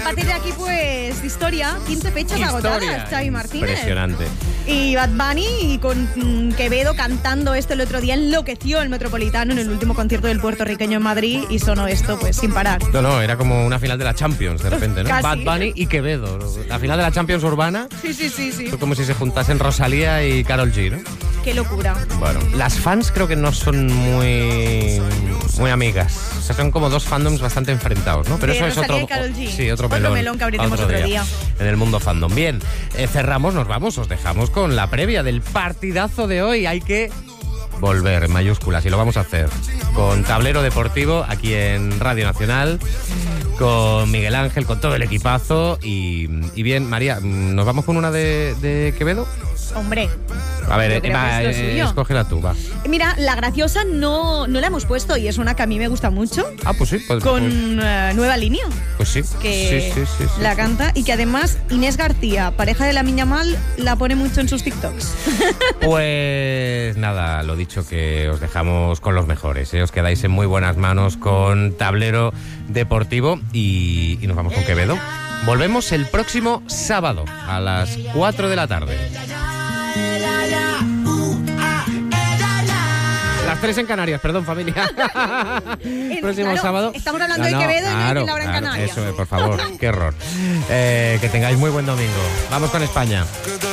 partir de aquí, pues, historia. 15 fechas agotadas, Xavi Martínez. Impresionante. Y Bad Bunny con Quevedo cantando esto el otro día, enloqueció el Metropolitano en el último concierto del puertorriqueño en Madrid y sonó esto, pues, sin parar. No, era como una final de la Champions, de repente, ¿no? Casi. Bad Bunny y Quevedo. La final de la Champions urbana. Sí. Fue como si se juntasen Rosalía y Karol G, ¿no? Qué locura. Bueno, las fans creo que no son muy amigas. O sea, son como dos fandoms bastante enfrentados, ¿no? Pero De eso es Rosalía otro. y Karol G. Sí, otro melón que abriremos otro día. En el mundo fandom. Bien, cerramos, nos vamos, os dejamos con la previa del partidazo de hoy. Hay que volver en mayúsculas y lo vamos a hacer con Tablero Deportivo aquí en Radio Nacional, con Miguel Ángel, con todo el equipazo y bien, María, ¿nos vamos con una de Quevedo? Hombre. A ver, escógela tú, va. Mira, la graciosa no la hemos puesto y es una que a mí me gusta mucho. Ah, pues sí. Con Nueva Línea. Pues sí. Que sí, la canta y que además Inés García, pareja de la Miña Mal, la pone mucho en sus TikToks. Pues nada, lo dicho, que os dejamos con los mejores, ¿eh? Os quedáis en muy buenas manos con Tablero Deportivo y nos vamos con Quevedo. Volvemos el próximo sábado a las 4 de la tarde. Las 3 en Canarias, perdón, familia. Próximo sábado. Estamos hablando de Quevedo y la hora en Canarias. Eso, por favor, qué error. Que tengáis muy buen domingo. Vamos con España.